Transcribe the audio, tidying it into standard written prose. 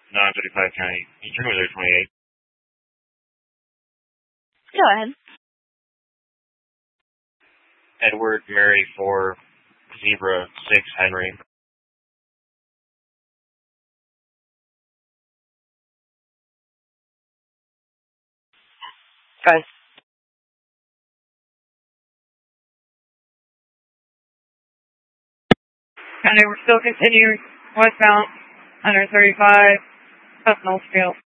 935 County. You turn over there 28. Go ahead. Edward Mary 4 Zebra 6 Henry. Go ahead. And we're still continuing westbound 135 West Northfield.